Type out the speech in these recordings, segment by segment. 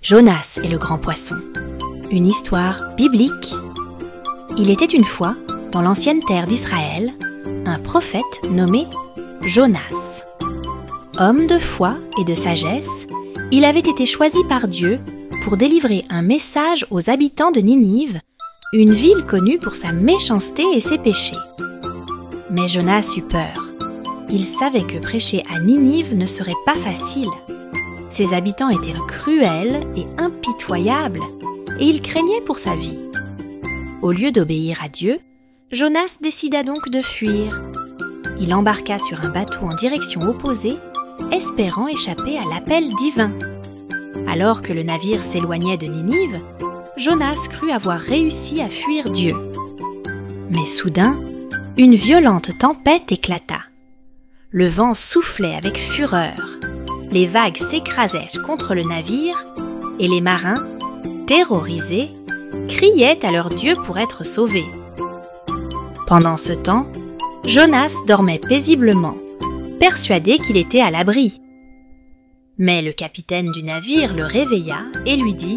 Jonas et le grand poisson. Une histoire biblique. Il était une fois, dans l'ancienne terre d'Israël, un prophète nommé Jonas. Homme de foi et de sagesse, il avait été choisi par Dieu pour délivrer un message aux habitants de Ninive, une ville connue pour sa méchanceté et ses péchés. Mais Jonas eut peur. Il savait que prêcher à Ninive ne serait pas facile. Ses habitants étaient cruels et impitoyables, et il craignait pour sa vie. Au lieu d'obéir à Dieu, Jonas décida donc de fuir. Il embarqua sur un bateau en direction opposée, espérant échapper à l'appel divin. Alors que le navire s'éloignait de Ninive, Jonas crut avoir réussi à fuir Dieu. Mais soudain, une violente tempête éclata. Le vent soufflait avec fureur. Les vagues s'écrasaient contre le navire et les marins, terrorisés, criaient à leur Dieu pour être sauvés. Pendant ce temps, Jonas dormait paisiblement, persuadé qu'il était à l'abri. Mais le capitaine du navire le réveilla et lui dit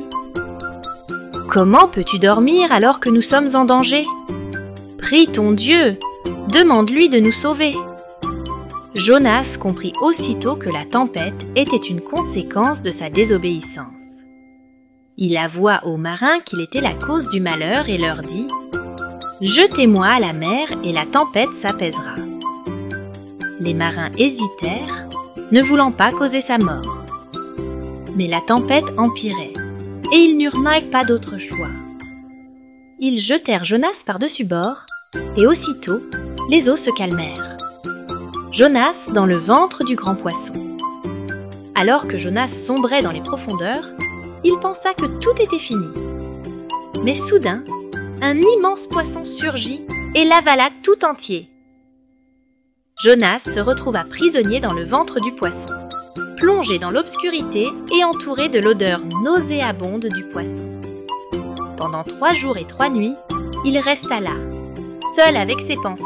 « Comment peux-tu dormir alors que nous sommes en danger ? Prie ton Dieu, demande-lui de nous sauver. » Jonas comprit aussitôt que la tempête était une conséquence de sa désobéissance. Il avoua aux marins qu'il était la cause du malheur et leur dit « Jetez-moi à la mer et la tempête s'apaisera. » Les marins hésitèrent, ne voulant pas causer sa mort. Mais la tempête empirait, et ils n'eurent pas d'autre choix. Ils jetèrent Jonas par-dessus bord, et aussitôt, les eaux se calmèrent. Jonas dans le ventre du grand poisson. Alors que Jonas sombrait dans les profondeurs, il pensa que tout était fini. Mais soudain, un immense poisson surgit et l'avala tout entier. Jonas se retrouva prisonnier dans le ventre du poisson, plongé dans l'obscurité et entouré de l'odeur nauséabonde du poisson. Pendant 3 jours et 3 nuits, il resta là, seul avec ses pensées.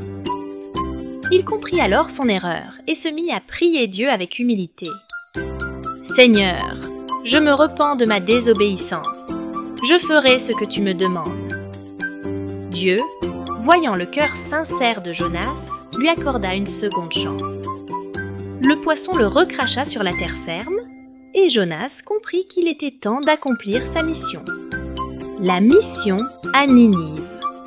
Il comprit alors son erreur et se mit à prier Dieu avec humilité. « Seigneur, je me repens de ma désobéissance. Je ferai ce que tu me demandes. » Dieu, voyant le cœur sincère de Jonas, lui accorda une seconde chance. Le poisson le recracha sur la terre ferme et Jonas comprit qu'il était temps d'accomplir sa mission. La mission à Ninive.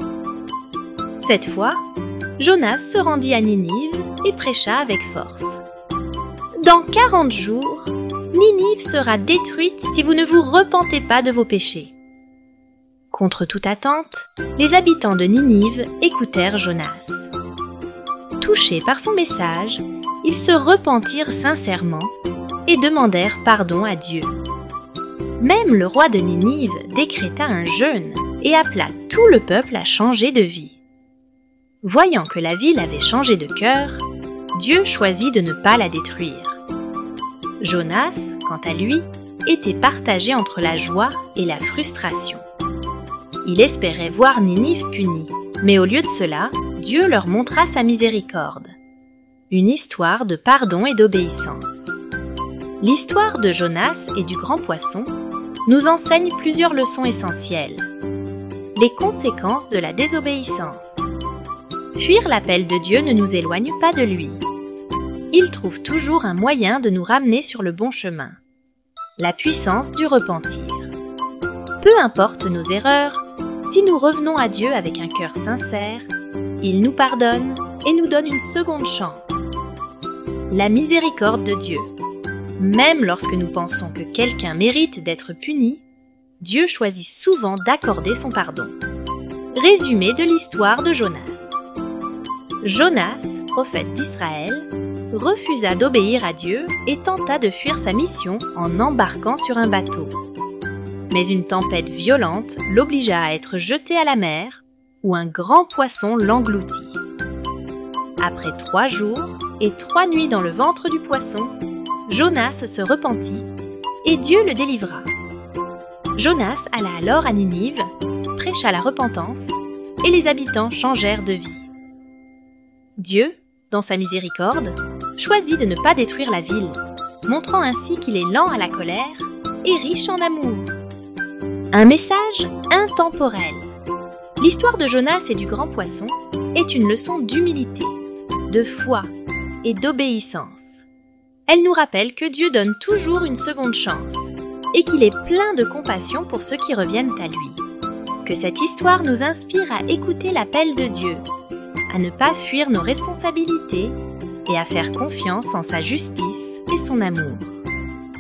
Cette fois, Jonas se rendit à Ninive et prêcha avec force. « Dans 40 jours, Ninive sera détruite si vous ne vous repentez pas de vos péchés. » Contre toute attente, les habitants de Ninive écoutèrent Jonas. Touchés par son message, ils se repentirent sincèrement et demandèrent pardon à Dieu. Même le roi de Ninive décréta un jeûne et appela tout le peuple à changer de vie. Voyant que la ville avait changé de cœur, Dieu choisit de ne pas la détruire. Jonas, quant à lui, était partagé entre la joie et la frustration. Il espérait voir Ninive punie, mais au lieu de cela, Dieu leur montra sa miséricorde. Une histoire de pardon et d'obéissance. L'histoire de Jonas et du grand poisson nous enseigne plusieurs leçons essentielles. Les conséquences de la désobéissance. Fuir l'appel de Dieu ne nous éloigne pas de lui. Il trouve toujours un moyen de nous ramener sur le bon chemin. La puissance du repentir. Peu importe nos erreurs, si nous revenons à Dieu avec un cœur sincère, il nous pardonne et nous donne une seconde chance. La miséricorde de Dieu. Même lorsque nous pensons que quelqu'un mérite d'être puni, Dieu choisit souvent d'accorder son pardon. Résumé de l'histoire de Jonas. Jonas, prophète d'Israël, refusa d'obéir à Dieu et tenta de fuir sa mission en embarquant sur un bateau. Mais une tempête violente l'obligea à être jeté à la mer, où un grand poisson l'engloutit. Après 3 jours et 3 nuits dans le ventre du poisson, Jonas se repentit et Dieu le délivra. Jonas alla alors à Ninive, prêcha la repentance et les habitants changèrent de vie. Dieu, dans sa miséricorde, choisit de ne pas détruire la ville, montrant ainsi qu'il est lent à la colère et riche en amour. Un message intemporel. L'histoire de Jonas et du grand poisson est une leçon d'humilité, de foi et d'obéissance. Elle nous rappelle que Dieu donne toujours une seconde chance et qu'il est plein de compassion pour ceux qui reviennent à lui. Que cette histoire nous inspire à écouter l'appel de Dieu, à ne pas fuir nos responsabilités et à faire confiance en sa justice et son amour.